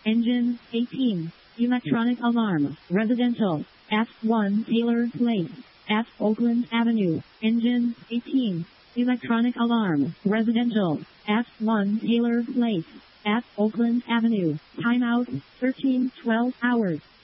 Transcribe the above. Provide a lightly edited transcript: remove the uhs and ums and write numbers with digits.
Engine 18. Electronic alarm. Residential. F1 Taylor Place. F Oakland Avenue. Engine 18. Electronic alarm. Residential. F1 Taylor Place. F Oakland Avenue. Timeout 13:12 hours.